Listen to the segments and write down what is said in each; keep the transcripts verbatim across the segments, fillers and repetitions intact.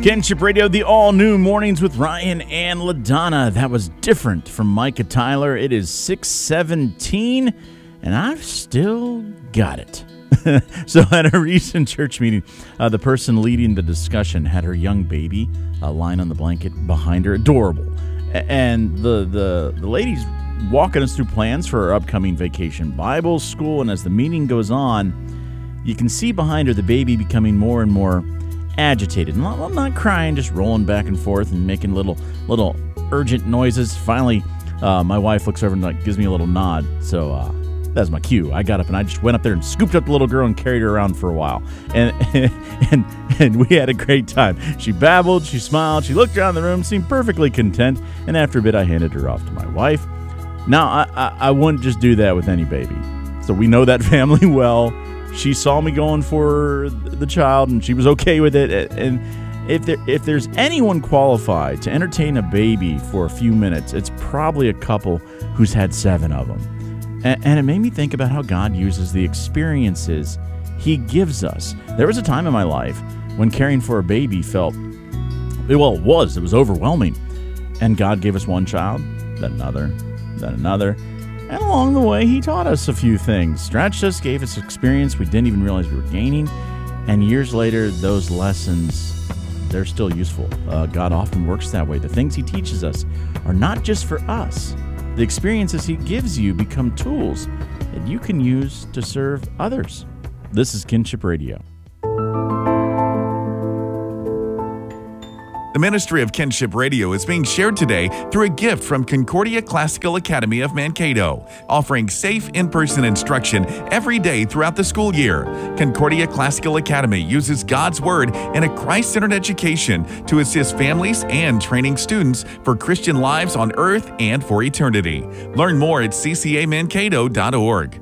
Kinship Radio, the all-new Mornings with Ryan and LaDonna. That was different from Micah Tyler. It is six seventeen, and I've still got it. So at a recent church meeting, uh, the person leading the discussion had her young baby uh, lying on the blanket behind her. Adorable. And the, the, the lady's walking us through plans for her upcoming vacation Bible school, and as the meeting goes on, you can see behind her the baby becoming more and more agitated. Not, well, not crying, just rolling back and forth and making little little urgent noises. Finally, uh, my wife looks over and like gives me a little nod. So uh, that's my cue. I got up and I just went up there and scooped up the little girl and carried her around for a while. And and and we had a great time. She babbled, she smiled, she looked around the room, seemed perfectly content. And after a bit, I handed her off to my wife. Now, I, I, I wouldn't just do that with any baby. So we know that family well. She saw me going for the child, and she was okay with it. And if there, if there's anyone qualified to entertain a baby for a few minutes, it's probably a couple who's had seven of them. And, and it made me think about how God uses the experiences He gives us. There was a time in my life when caring for a baby felt, well, it was. It was overwhelming. And God gave us one child, then another, then another. And along the way, He taught us a few things, stretched us, gave us experience we didn't even realize we were gaining. And years later, those lessons, they're still useful. Uh, God often works that way. The things He teaches us are not just for us. The experiences He gives you become tools that you can use to serve others. This is Kinship Radio. The ministry of Kinship Radio is being shared today through a gift from Concordia Classical Academy of Mankato, offering safe in-person instruction every day throughout the school year. Concordia Classical Academy uses God's Word and a Christ-centered education to assist families and training students for Christian lives on earth and for eternity. Learn more at c c a mankato dot org.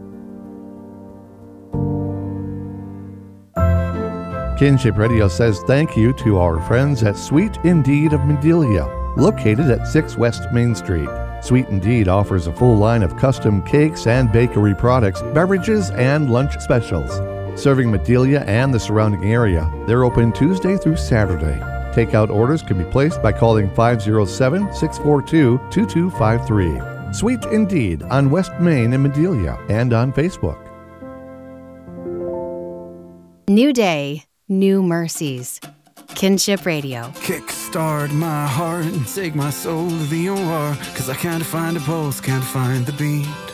Kinship Radio says thank you to our friends at Sweet Indeed of Madelia, located at six West Main Street. Sweet Indeed offers a full line of custom cakes and bakery products, beverages, and lunch specials. Serving Madelia and the surrounding area, they're open Tuesday through Saturday. Takeout orders can be placed by calling five oh seven, six four two, two two five three. Sweet Indeed on West Main in Madelia and on Facebook. New day. New mercies. Kinship Radio. Kickstart my heart and take my soul to the O R, 'cause I can't find a pulse, can't find the beat.